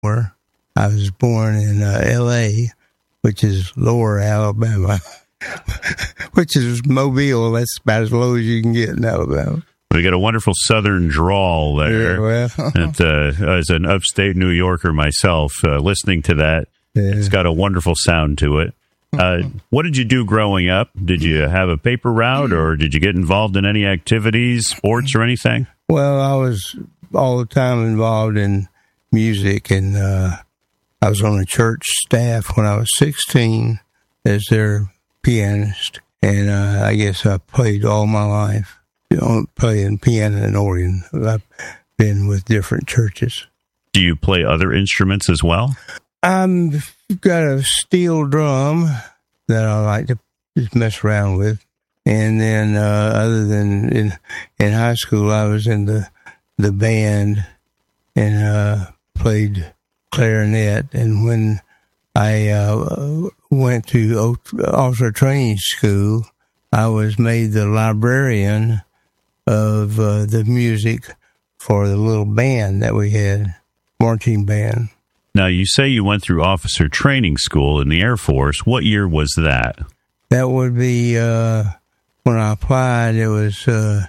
where I was born in L.A., which is lower Alabama, which is Mobile. That's about as low as you can get in Alabama. We got a wonderful southern drawl there. Yeah, well. As an upstate New Yorker myself, listening to that, it's got a wonderful sound to it. What did you do growing up? Did you have a paper route, or did you get involved in any activities, sports, or anything? Well, I was all the time involved in music, and I was on the church staff when I was 16 as their pianist, and I guess I played all my life, playing piano and organ. I've been with different churches. Do you play other instruments as well? I've got a steel drum that I like to just mess around with. And then other than in high school, I was in the band and played clarinet. And when I went to officer training school, I was made the librarian of the music for the little band that we had, marching band. Now, you say you went through officer training school in the Air Force. What year was that? That would be, when I applied, it was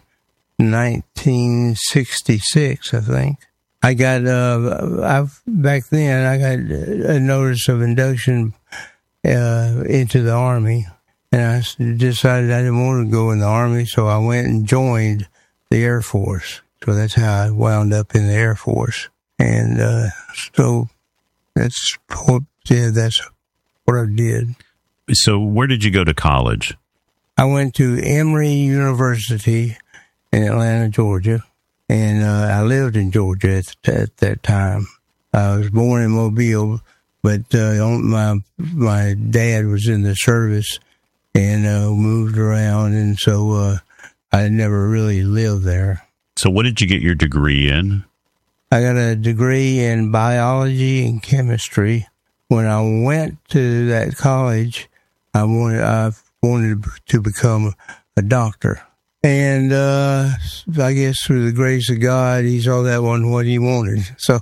1966, I think. I got, back then, I got a notice of induction into the Army, and I decided I didn't want to go in the Army, so I went and joined the Air Force. So that's how I wound up in the Air Force. And so that's what I did. So where did you go to college? I went to Emory University in Atlanta, Georgia, and I lived in Georgia at that time. I was born in Mobile, but my dad was in the service and moved around, and so I never really lived there. So what did you get your degree in? I got a degree in biology and chemistry. When I went to that college, I wanted to become a doctor. And I guess through the grace of God, he saw that wasn't what he wanted. So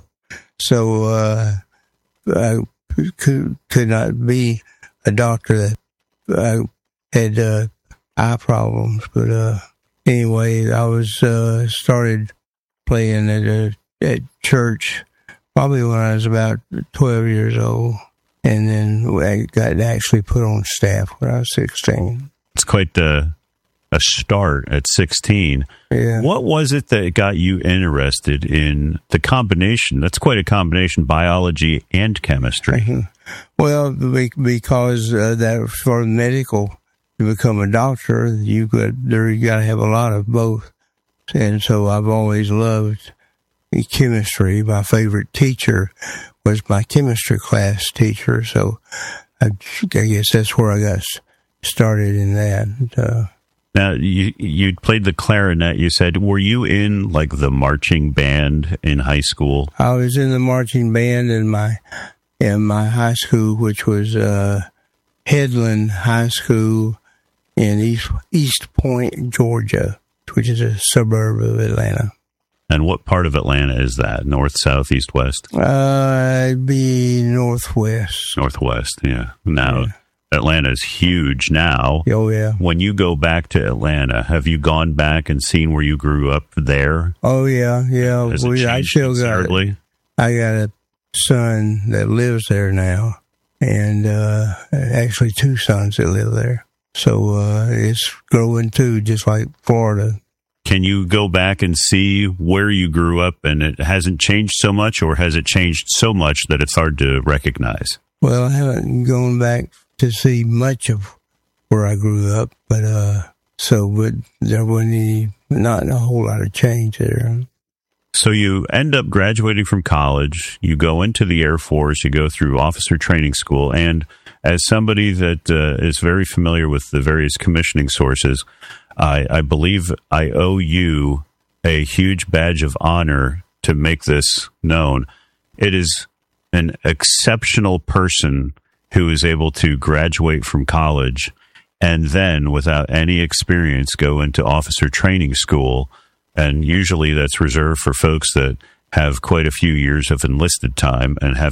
I could not be a doctor that had eye problems. But anyway, I was started playing at church probably when I was about 12 years old, and then I got actually put on staff when I was 16. It's quite a start at 16. Yeah. What was it that got you interested in the combination? That's quite a combination, biology and chemistry. Mm-hmm. Well, because that for medical, to become a doctor, you got to have a lot of both. And so I've always loved chemistry. My favorite teacher was my chemistry class teacher, so I guess that's where I got started in that. Now, you played the clarinet, you said. Were you in, like, the marching band in high school? I was in the marching band in my high school, which was Headland High School in East Point, Georgia, which is a suburb of Atlanta. And what part of Atlanta is that? North, south, east, west? It'd be northwest. Northwest, yeah. Now, yeah. Atlanta is huge now. Oh, yeah. When you go back to Atlanta, have you gone back and seen where you grew up there? Oh, yeah, yeah. Has it changed considerably? I got a son that lives there now, and actually two sons that live there. So it's growing too, just like Florida. Can you go back and see where you grew up and it hasn't changed so much, or has it changed so much that it's hard to recognize? Well, I haven't gone back to see much of where I grew up, but there wasn't not a whole lot of change there. So you end up graduating from college, you go into the Air Force, you go through officer training school, and as somebody that is very familiar with the various commissioning sources, I believe I owe you a huge badge of honor to make this known. It is an exceptional person who is able to graduate from college and then, without any experience, go into officer training school. And usually that's reserved for folks that have quite a few years of enlisted time and have